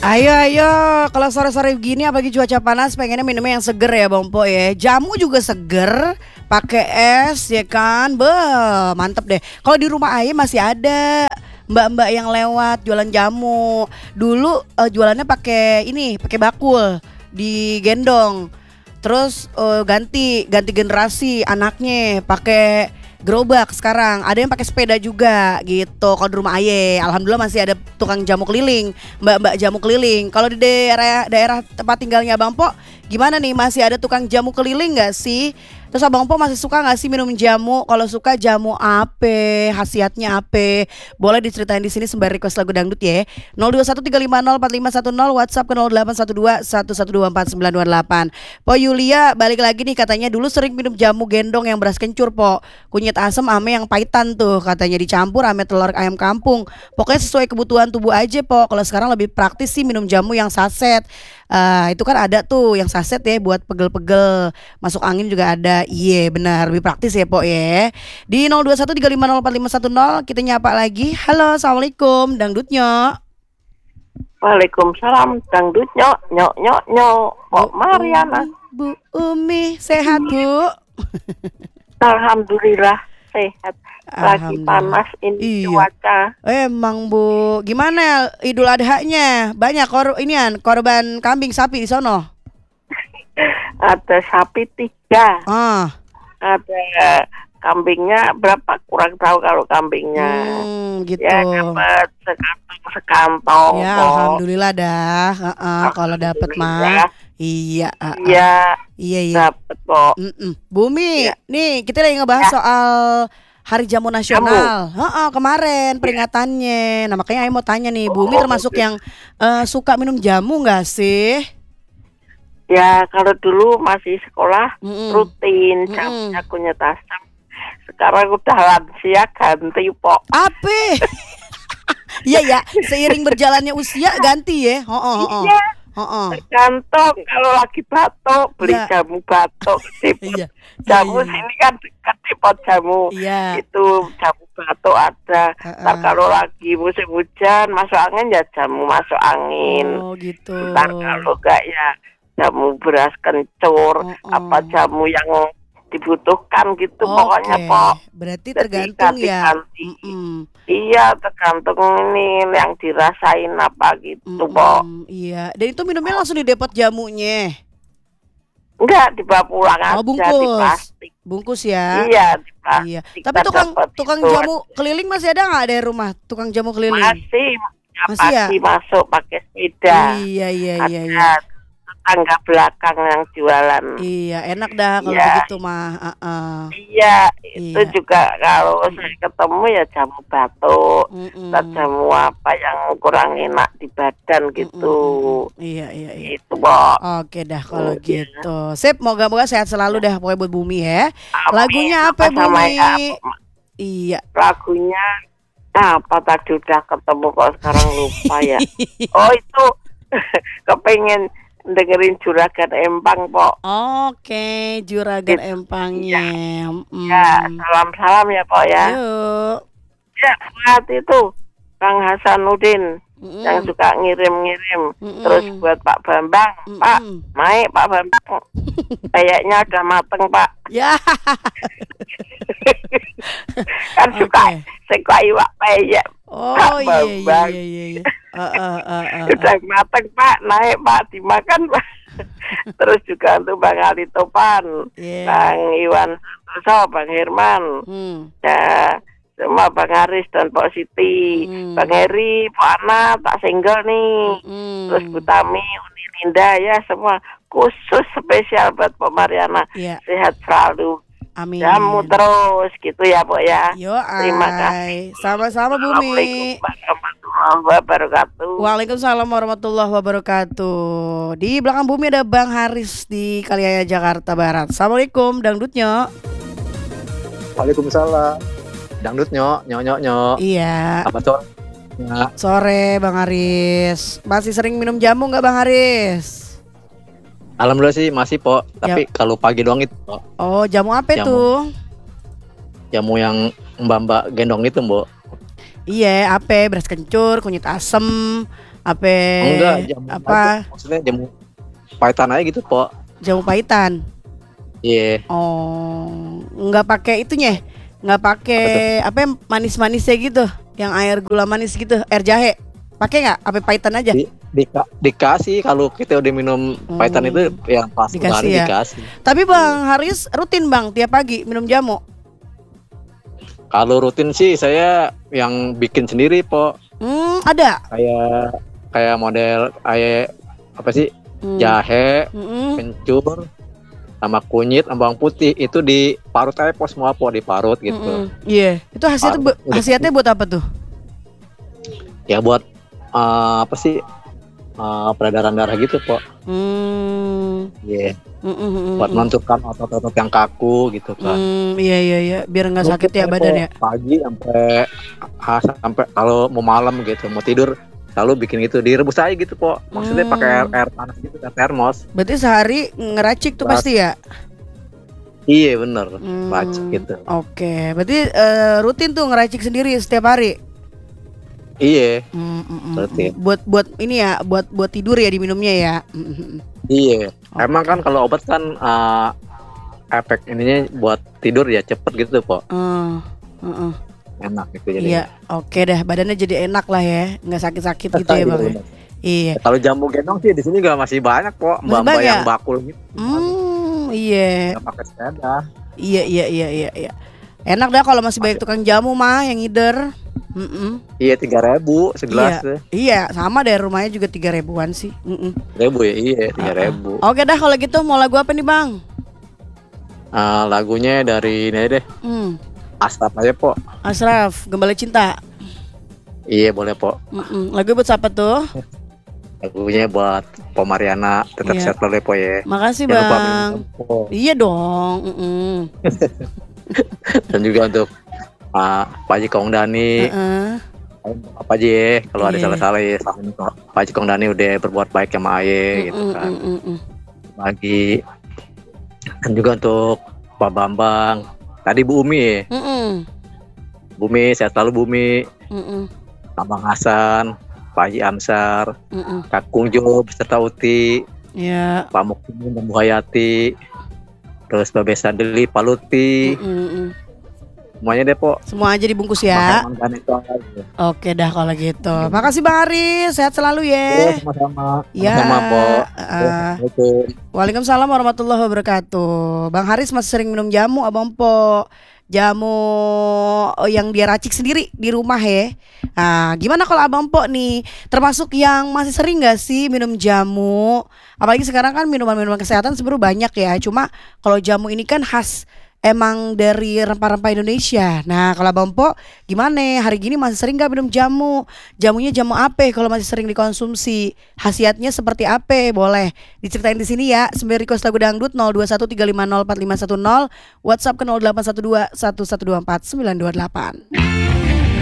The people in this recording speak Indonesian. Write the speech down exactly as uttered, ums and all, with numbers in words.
Ayo ayo, kalau sore-sore begini apalagi cuaca panas pengennya minumnya yang seger ya Bang Po ya. Jamu juga seger, pakai es ya kan. Beh, mantep deh. Kalau di rumah Ayah masih ada mbak-mbak yang lewat jualan jamu. Dulu eh, jualannya pakai ini, pakai bakul, digendong. Terus eh, ganti ganti generasi anaknya pakai gerobak sekarang. Ada yang pakai sepeda juga gitu. Kalau di rumah Aye, alhamdulillah masih ada tukang jamu keliling, mbak-mbak jamu keliling. Kalau di daerah daerah tempat tinggalnya Bang Po, gimana nih? Masih ada tukang jamu keliling nggak sih? Terus Abang Po masih suka nggak sih minum jamu? Kalau suka jamu apa? Khasiatnya apa? Boleh diceritain di sini sembari request lagu dangdut ya. nol dua satu tiga lima nol empat lima satu nol, WhatsApp ke nol delapan satu dua satu satu dua empat sembilan dua delapan. Po Yulia balik lagi nih, katanya dulu sering minum jamu gendong yang beras kencur Po. Kunyit asam ame yang pahitan tuh, katanya dicampur ame telur ayam kampung. Pokoknya sesuai kebutuhan tubuh aja Po. Kalau sekarang lebih praktis sih minum jamu yang saset. Uh, itu kan ada tuh yang saset ya buat pegel-pegel, masuk angin juga ada. Iya benar, lebih praktis ya Po ya. Di nol dua satu tiga lima nol empat lima satu nol kita nyapa lagi. Halo, assalamualaikum dangdutnya. Waalaikumsalam dangdut nyok nyok nyok nyok. Kok Mariana? Bu Umi sehat Bu? Alhamdulillah sehat. Lagi panas ini iya. Cuaca. Emang Bu, gimana Idul Adha-nya? Banyak kor inian korban kambing sapi di sono? Ada sapi tiga. Ah. Ada kambingnya berapa? Kurang tahu kalau kambingnya. Hmm, gitu. Ya dapat sekantong sekantong. Ya kok. alhamdulillah dah. Uh-uh, kalau dapat mah. Iya. Uh-uh. Iya. Iya iya. Dapat kok. Mm-mm. Bumi, Ya. nih kita lagi ngebahas Ya. soal Hari Jamu Nasional. Heeh, kemarin peringatannya. Nah makanya Ayo mau tanya nih, Bumi Oh, termasuk oke. yang uh, suka minum jamu nggak sih? Ya kalau dulu masih sekolah Mm-mm. rutin Mm-mm. jamnya kunyit asam. Sekarang udah lansia ganti po. Apa? Iya ya, seiring berjalannya usia ganti ya. Heeh, heeh. Iya. Heeh. Tergantung kalau lagi batuk beli Ya. jamu batuk. Tipot Iya. jamu Iya, iya. sini kan dekat tipot jamu. Iya. Itu jamu batuk ada. Heeh. Ntar kalau lagi musim hujan masuk angin ya jamu masuk angin. Oh gitu. Ntar kalau enggak ya jamu beras kencur. Oh, oh. Apa jamu yang dibutuhkan gitu pokoknya Oke. Pok. Berarti Jadi tergantung ya. ganti-ganti. Mm-mm. Iya tergantung ini yang dirasain apa gitu Mm-mm. Pok. Iya. Dan itu minumnya langsung di depot jamunya. Enggak dibawa pulang Oh aja bungkus. di plastik. Bungkus ya. Iya di plastik. Iya. Tapi Kita tukang dapat tukang itu. jamu keliling masih ada nggak dari rumah? Tukang jamu keliling. Masih ya, Masih ya? pagi masuk pakai sepeda. Iya iya iya Ada iya. tetangga belakang yang jualan. Iya, enak dah kalau Iya. begitu mah. Heeh. Iya, itu Iya. juga kalau saya ketemu ya jamu batuk, Mm-mm. dan jamu apa yang kurang enak di badan gitu. Mm-mm. Iya iya iya. Itu, Pok. Oke dah kalau Oh, iya. gitu. Sip, moga-moga sehat selalu dah pokoknya buat Bumi ya. Amin. Lagunya apa Sama-sama Bumi? ya, Pok. Iya. Lagunya apa tadi udah ketemu kok sekarang lupa ya. Oh itu kepengen dengerin Juragan Empang Pok. Oke, Juragan Gitu. Empangnya. Mm. Ya salam-salam ya Pok ya. Yuk. Ya buat itu Kang Hasanuddin Mm-mm. yang suka ngirim-ngirim. Mm-mm. Terus buat Pak Bambang, Pak Mm-mm. naik Pak Bambang. Kayaknya udah mateng Pak. Ya. Kan suka Oke. suka iwak peyek. Oh Pak iya iya Bambang. iya iya. iya. Uh, uh, uh, uh, Udah mateng Pak, naik Pak, dimakan Pak. Terus juga untuk Bang Ali Topan, Iya. Bang Iwan Santoso, Bang Herman, Hmm. ya semua Bang Haris dan Pak Siti, Hmm. Bang Heri, Pak Ana, tak single nih, Hmm. terus Bu Tami, Uni Linda ya semua khusus spesial buat Pak Mariana. Iya. Sehat selalu, Amin. jamu terus gitu ya Pak ya. Yo, Terima ay. kasih. Sama-sama Bumi. Assalamualaikum warahmatullahi wabarakatuh. Waalaikumsalam warahmatullahi wabarakatuh. Di belakang Bumi ada Bang Haris di Kaliaya Jakarta Barat. Assalamualaikum dangdutnya. Waalaikumsalam. Dangdut nyok, nyok nyok nyok. Iya. Apa tuh? Ya, Sore Bang Haris. Masih sering minum jamu nggak Bang Haris? alhamdulillah sih masih po. Tapi kalau pagi doang itu po. Oh jamu apa Jamu. tuh? Jamu yang mbak-mbak gendong itu mbok. Iya, apa beras kencur, kunyit asem, apa Enggak, jamu apa aja. Maksudnya jamu pahitan aja gitu, Po. jamu pahitan. Iya. Oh, nggak pakai itunya, nggak pakai apa yang manis-manisnya gitu, yang air gula manis gitu, air jahe. Pakai nggak? Apa pahitan aja? Di, dika- dikasih kalau kita udah minum pahitan Hmm. itu yang pas Dikasih hari ya? dikasih. Tapi Bang Haris rutin Bang tiap pagi minum jamu. Kalau rutin sih saya yang bikin sendiri, Po. Hmm, ada. Kayak kayak model kayak apa sih? Hmm. Jahe, Mm-mm. kencur, sama kunyit, sama bawang putih itu diparut aja, Po, semua, Po, diparut gitu. Mm-mm. Iya, itu khasiatnya bu- Udah. khasiatnya buat apa tuh? Ya buat eh, apa sih? eh, peredaran darah gitu, Po. Hmm. Iya. Mm-mm. Buat menentukan otot-otot yang kaku gitu kan. Hmm, iya iya iya, biar nggak sakit ya Pokoknya, badan Po, ya. Pagi sampai ah, sampai kalau mau malam gitu, mau tidur selalu bikin gitu, direbus aja gitu, Po. Maksudnya Hmm. pakai air, air panas gitu kan, termos. Berarti sehari ngeracik tuh Ras- pasti ya? Iya bener, Hmm. racik gitu. Oke, berarti eh, rutin tuh ngeracik sendiri setiap hari. Iya, Hmm, mm, mm, Rutin. mm. Buat buat ini ya, buat buat tidur ya diminumnya ya. Mm, mm, mm. iya. Oke. Emang kan kalau obat kan eh, efek ininya buat tidur ya cepet gitu, Po. Eh, mm, mm. Enak gitu jadi. Iya, oke dah, badannya jadi enak lah ya, nggak sakit-sakit gitu ya bang. ya? Iya. Kalau jamu gendong sih di sini juga masih banyak, Po. Mbak-mbak banyak? yang bakul gitu. Hmm, iya, Nggak pakai sepeda. iya, iya, iya, iya, iya. Enak dah kalau masih banyak tukang jamu mah yang ngider. Mm-mm. Iya tiga ribu segelas tuh. Iya, sama dari rumahnya juga tiga ribuan sih. Mm-mm. Ribu ya, iya tiga ribu. Oke dah kalau gitu mau lagu apa nih bang? Ah, lagunya dari ini aja deh, Hmm, Asraf aja, Po. Ashraf, Gembala Cinta. Iya boleh, Po. Mm-mm. Lagu buat siapa tuh? Lagunya buat Po Mariana, tetap Iya. sehat selalu, Po ya. Makasih Jangan lupa bang. minum, Po. Iya dong. Mm-mm. Dan juga untuk ah, Pak Haji Kong Dani, Heeh. apa aja ya, kalau ada Iya. salah-salah ya, sama ini kok. Pak Haji Kong Dani udah berbuat baik sama Aye gitu Mm-mm, kan. mm-mm, mm. Bagi dan juga untuk Pak Bambang, tadi Bu Umi ya, Mm-mm, Bu Umi sehat selalu Bu Umi, mm-mm, Abang Hasan, Pak Haji Amsar, mm-mm. Kak Kung Jo beserta Uti, Ya. Pak Mukmin dan Bu Hayati, terus Mbak Besandeli, Pak Luti, Mm-mm, mm-mm. semuanya deh, Po. Semua aja dibungkus ya. Makan makan itu aja. Oke dah kalau gitu. Makasih Bang Haris, sehat selalu Iya, ya. sama-sama. Ya. Sama-sama, Po. Uh, Assalamualaikum. Waalaikumsalam warahmatullahi wabarakatuh. Bang Haris masih sering minum jamu Abang Po. Jamu oh, yang dia racik sendiri di rumah ya. Nah, gimana kalau Abang Po nih? Termasuk yang masih sering gak sih minum jamu? Apalagi sekarang kan minuman-minuman kesehatan sebenarnya banyak ya. Cuma kalau jamu ini kan khas emang dari rempah-rempah Indonesia. Nah, kalau Abang Po gimana? Hari gini masih sering gak minum jamu? Jamunya jamu apa kalau masih sering dikonsumsi? Khasiatnya seperti apa? Boleh diceritain di sini ya. Sembari request lagu dangdut nol dua satu tiga lima nol empat lima satu nol, WhatsApp ke nol delapan satu dua satu satu dua empat sembilan dua delapan.